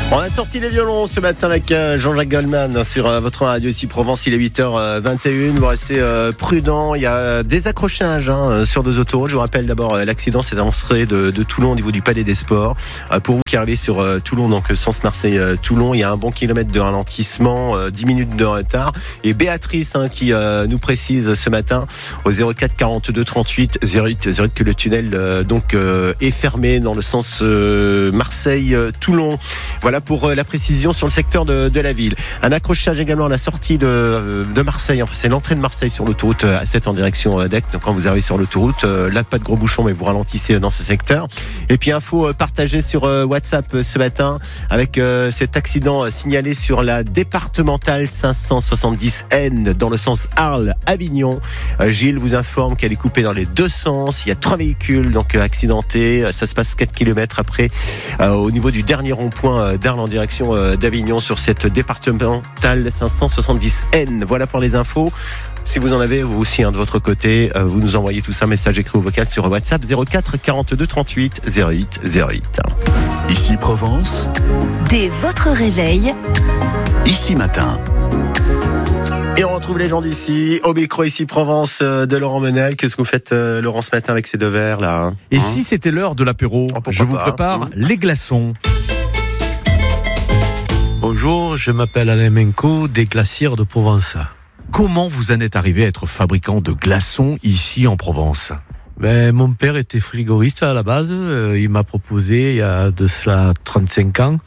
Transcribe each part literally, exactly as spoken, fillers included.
On a sorti les violons ce matin avec Jean-Jacques Goldman sur votre radio ici Provence. Il est huit heures vingt et une. Vous restez prudents. Il y a des accrochages hein, sur deux autoroutes. Je vous rappelle d'abord l'accident s'est annoncé de, de Toulon au niveau du Palais des Sports. Pour vous qui arrivez sur Toulon, donc sens Marseille-Toulon, il y a un bon kilomètre de ralentissement, dix minutes de retard. Et Béatrice hein, qui euh, nous précise ce matin au zéro quatre quarante-deux trente-huit zéro huit zéro huit que le tunnel euh, donc euh, est fermé dans le sens euh, Marseille-Toulon. Voilà pour la précision sur le secteur de, de la ville. Un accrochage également à la sortie de, de Marseille. Enfin, c'est l'entrée de Marseille sur l'autoroute A sept en direction d'Aix. Donc quand vous arrivez sur l'autoroute, là pas de gros bouchons, mais vous ralentissez dans ce secteur. Et puis info partagée sur WhatsApp ce matin avec cet accident signalé sur la départementale cinq cent soixante-dix N dans le sens Arles-Avignon. Gilles vous informe qu'elle est coupée dans les deux sens. Il y a trois véhicules donc accidentés. Ça se passe quatre kilomètres après euh, au niveau du dernier rond-point d'Arles en direction d'Avignon sur cette départementale cinq cent soixante-dix N. Voilà pour les infos. Si vous en avez vous aussi hein, de votre côté, euh, vous nous envoyez tout ça, message écrit ou vocal sur WhatsApp zéro quatre quarante-deux trente-huit zéro huit zéro huit. Ici Provence. Dès votre réveil. Ici Matin. Et on retrouve les gens d'ici, au micro ici Provence de Laurent Menel. Qu'est-ce que vous faites euh, Laurent ce matin avec ces deux verres là? Et hein si c'était l'heure de l'apéro, oh, je vous pas, prépare hein les glaçons. Bonjour, je m'appelle Alain Menco, des glacières de Provence. Comment vous en êtes arrivé à être fabricant de glaçons ici en Provence? Ben, mon père était frigoriste à la base. Il m'a proposé, il y a de cela trente-cinq ans,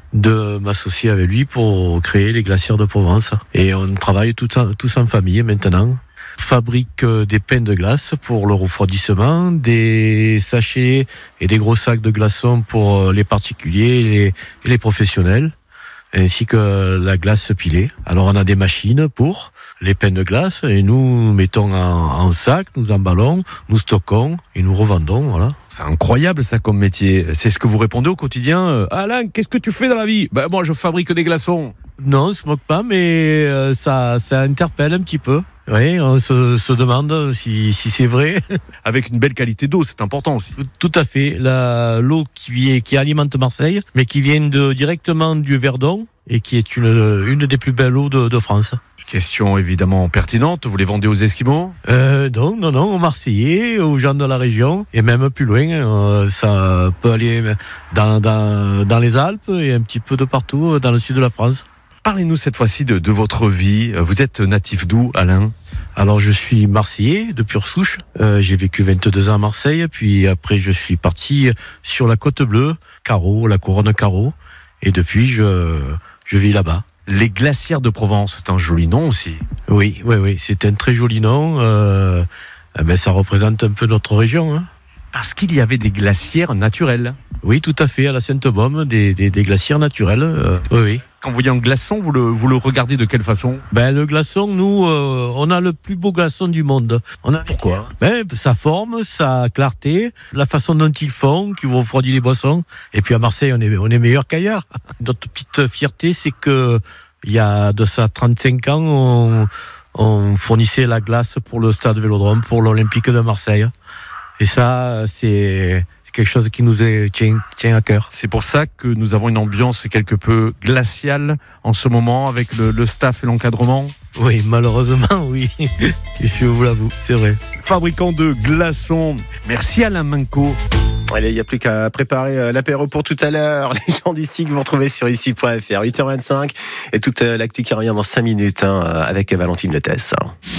de m'associer avec lui pour créer les glacières de Provence. Et on travaille tous en, tous en famille maintenant. Fabrique des pains de glace pour le refroidissement, des sachets et des gros sacs de glaçons pour les particuliers et les, et les professionnels, ainsi que la glace pilée. Alors on a des machines pour les pains de glace et nous mettons en, en sac, nous emballons, nous stockons et nous revendons. Voilà. C'est incroyable ça comme métier. C'est ce que vous répondez au quotidien. Alain, qu'est-ce que tu fais dans la vie? Ben moi je fabrique des glaçons. Non, on se moque pas, mais euh, ça, ça interpelle un petit peu. Oui, on se, se demande si, si c'est vrai. Avec une belle qualité d'eau, c'est important aussi. Tout à fait. La, l'eau qui, vient, qui alimente Marseille, mais qui vient de, directement du Verdon et qui est une, une des plus belles eaux de, de France. Question évidemment pertinente, vous les vendez aux Esquimaux? euh, Non, non, non, aux Marseillais, aux gens de la région, et même plus loin. Euh, ça peut aller dans, dans, dans les Alpes et un petit peu de partout dans le sud de la France. Parlez-nous cette fois-ci de, de votre vie. Vous êtes natif d'où, Alain? Alors je suis Marseillais de pure souche. Euh, j'ai vécu vingt-deux ans à Marseille, puis après je suis parti sur la Côte Bleue, Carreau, la couronne Carreau, et depuis je, je vis là-bas. Les glacières de Provence, c'est un joli nom aussi. Oui, oui, oui, c'est un très joli nom. Euh, eh ben, ça représente un peu notre région. Hein. Parce qu'il y avait des glacières naturelles. Oui, tout à fait, à la Sainte-Baume, des, des, des glacières naturelles. Euh, oui, oui. Quand vous voyez un glaçon, vous le, vous le regardez de quelle façon? Ben, le glaçon, nous, euh, on a le plus beau glaçon du monde. On a... Pourquoi? Ben, sa forme, sa clarté, la façon dont ils font, qui vont refroidir les boissons. Et puis à Marseille, on est, on est meilleur qu'ailleurs. Notre petite fierté, c'est que il y a de ça trente-cinq ans, on, on fournissait la glace pour le stade Vélodrome, pour l'Olympique de Marseille. Et ça, c'est... quelque chose qui nous est, tient, tient à cœur. C'est pour ça que nous avons une ambiance quelque peu glaciale en ce moment avec le, le staff et l'encadrement. Oui, malheureusement, oui. Je vous l'avoue, c'est vrai. Fabricant de glaçons. Merci Alain Menco. Allez, il n'y a plus qu'à préparer l'apéro pour tout à l'heure. Les gens d'ici que vous retrouvez sur ici point f r. huit heures vingt-cinq et toute l'actu qui revient dans cinq minutes hein, avec Valentine Lettès.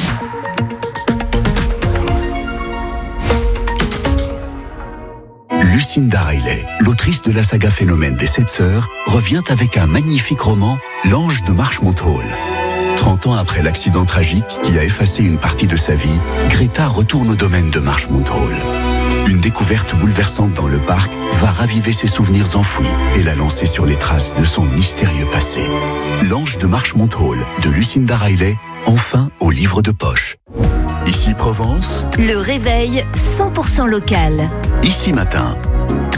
Lucinda Riley, l'autrice de la saga Phénomène des Sept Sœurs, revient avec un magnifique roman, L'Ange de Marchmont Hall. trente ans après l'accident tragique qui a effacé une partie de sa vie, Greta retourne au domaine de Marchmont Hall. Une découverte bouleversante dans le parc va raviver ses souvenirs enfouis et la lancer sur les traces de son mystérieux passé. L'Ange de Marchmont Hall de Lucinda Riley, enfin au livre de poche. Ici Provence. Le réveil cent pour cent local. Ici Matin.